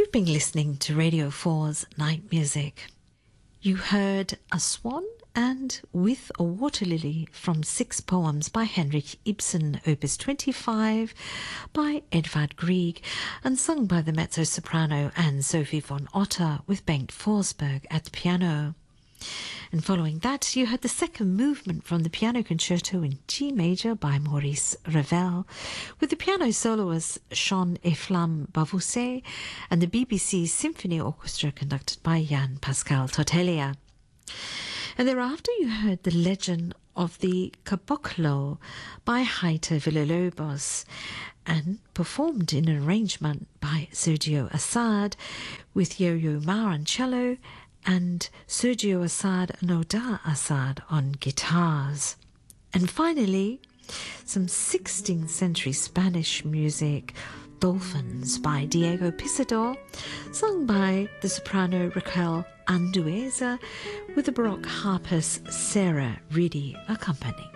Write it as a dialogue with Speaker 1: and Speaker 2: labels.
Speaker 1: You've been listening to Radio 4's Night Music. You heard A Swan and With a Water Lily from 6 poems by Henrik Ibsen, Opus 25 by Edvard Grieg, and sung by the mezzo-soprano Anne-Sophie von Otter with Bengt Forsberg at piano. And following that, you heard the second movement from the piano concerto in G major by Maurice Ravel, with the piano soloist Jean Eflam Bavousset and the BBC Symphony Orchestra conducted by Jan Pascal Tortella. And thereafter you heard The Legend of the Caboclo by Heiter Villa-Lobos, and performed in an arrangement by Sergio Assad with Yo-Yo Ma on cello and Sergio Assad and Oda Assad on guitars. And finally, some 16th century Spanish music, Dolphins by Diego Pisador, sung by the soprano Raquel Andueza with the Baroque harpist Sarah Reedy accompanying.